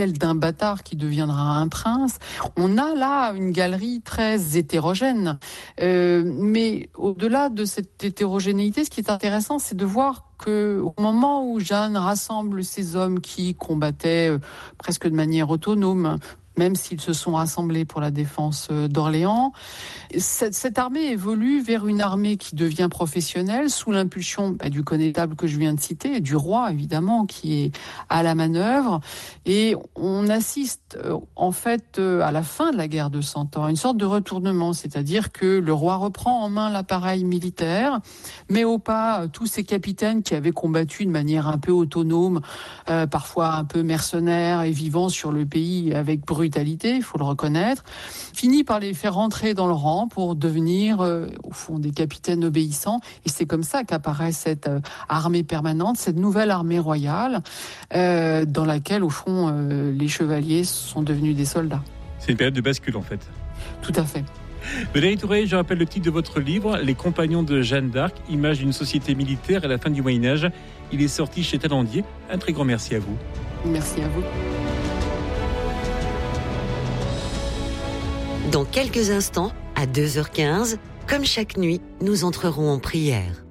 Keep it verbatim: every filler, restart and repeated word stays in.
celle d'un bâtard qui deviendra un prince. On a là une galerie très hétérogène. Euh, mais au-delà de cette hétérogénéité, ce qui est intéressant, c'est de voir qu'au moment où Jeanne rassemble ces hommes qui combattaient euh, presque de manière autonome, même s'ils se sont rassemblés pour la défense d'Orléans, cette, cette armée évolue vers une armée qui devient professionnelle sous l'impulsion bah, du connétable que je viens de citer, et du roi évidemment qui est à la manœuvre. Et on assiste euh, en fait euh, à la fin de la guerre de Cent Ans, une sorte de retournement, c'est-à-dire que le roi reprend en main l'appareil militaire, met au pas euh, tous ces capitaines qui avaient combattu de manière un peu autonome, euh, parfois un peu mercenaires et vivant sur le pays avec brutalité, il faut le reconnaître, finit par les faire rentrer dans le rang pour devenir, euh, au fond, des capitaines obéissants. Et c'est comme ça qu'apparaît cette euh, armée permanente, cette nouvelle armée royale, euh, dans laquelle, au fond, euh, les chevaliers sont devenus des soldats. C'est une période de bascule, en fait. Tout à fait. Valérie Touré, je rappelle le titre de votre livre, Les compagnons de Jeanne d'Arc, image d'une société militaire à la fin du Moyen-Âge. Il est sorti chez Talendier. Un très grand merci à vous. Merci à vous. Dans quelques instants, à deux heures quinze, comme chaque nuit, nous entrerons en prière.